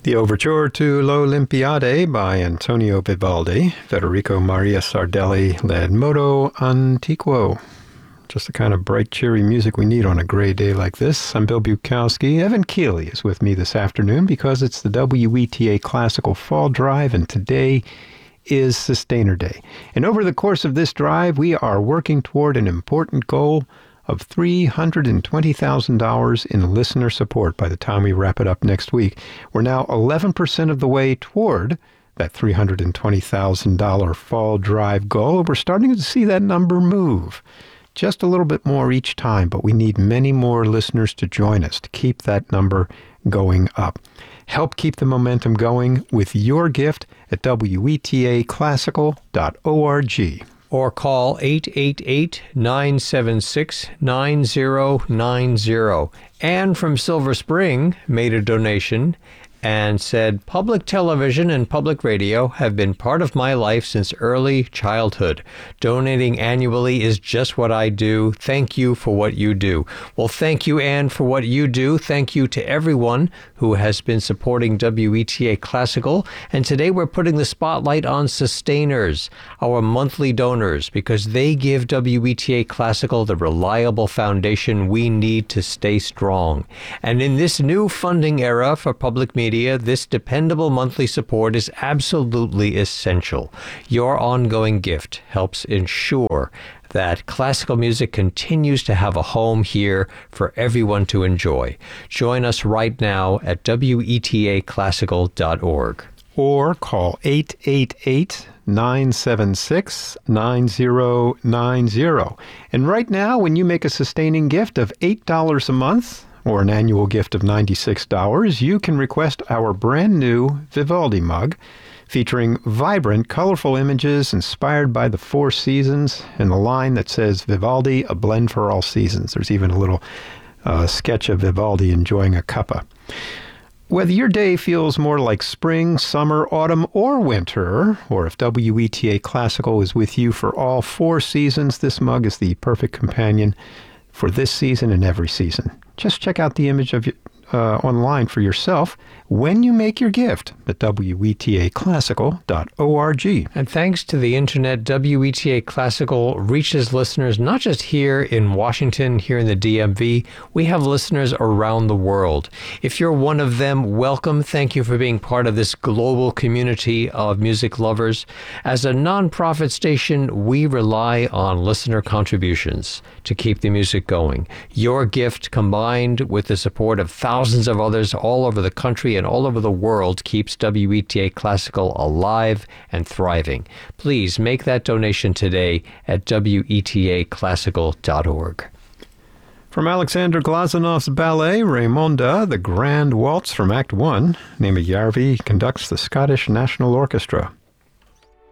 The Overture to L'Olimpiade by Antonio Vivaldi. Federico Maria Sardelli led Moto Antiquo. Just the kind of bright, cheery music we need on a gray day like this. I'm Bill Bukowski. Evan Keeley is with me this afternoon because it's the WETA Classical Fall Drive, and today is Sustainer Day. And over the course of this drive, we are working toward an important goal of $320,000 in listener support by the time we wrap it up next week. We're now 11% of the way toward that $320,000 fall drive goal. We're starting to see that number move just a little bit more each time, but we need many more listeners to join us to keep that number going up. Help keep the momentum going with your gift at wetaclassical.org. Or call 888-976-9090. Anne from Silver Spring made a donation and said, "Public television and public radio have been part of my life since early childhood. Donating annually is just what I do. Thank you for what you do." Well, thank you, Anne, for what you do. Thank you to everyone who has been supporting WETA Classical. And today we're putting the spotlight on sustainers, our monthly donors, because they give WETA Classical the reliable foundation we need to stay strong. And in this new funding era for public media, this dependable monthly support is absolutely essential. Your ongoing gift helps ensure that classical music continues to have a home here for everyone to enjoy. Join us right now at wetaclassical.org. Or call 888-976-9090. And right now, when you make a sustaining gift of $8 a month, or an annual gift of $96, you can request our brand new Vivaldi mug featuring vibrant, colorful images inspired by the four seasons and the line that says, "Vivaldi, a blend for all seasons." There's even a little sketch of Vivaldi enjoying a cuppa. Whether your day feels more like spring, summer, autumn, or winter, or if WETA Classical is with you for all four seasons, this mug is the perfect companion for this season and every season. Just check out the image of online for yourself when you make your gift at wetaclassical.org. And thanks to the internet, WETA Classical reaches listeners not just here in Washington, here in the DMV. We have listeners around the world. If you're one of them, welcome. Thank you for being part of this global community of music lovers. As a nonprofit station, we rely on listener contributions to keep the music going. Your gift, combined with the support of thousands of others all over the country and all over the world, keeps WETA Classical alive and thriving. Please make that donation today at wetaclassical.org. From Alexander Glazanov's ballet, Raymonda, the Grand Waltz from Act 1, Nema Järvi conducts the Scottish National Orchestra.